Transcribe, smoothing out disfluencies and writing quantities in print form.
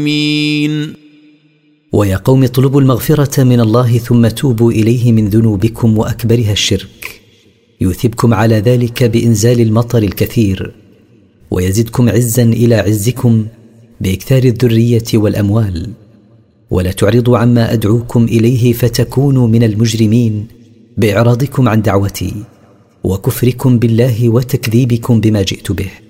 ويا قوم اطلبوا المغفرة من الله ثم توبوا إليه من ذنوبكم وأكبرها الشرك، يثبكم على ذلك بإنزال المطر الكثير، ويزدكم عزا إلى عزكم بإكثار الذرية والأموال. ولا تعرضوا عما أدعوكم إليه فتكونوا من المجرمين بإعراضكم عن دعوتي وكفركم بالله وتكذيبكم بما جئت به.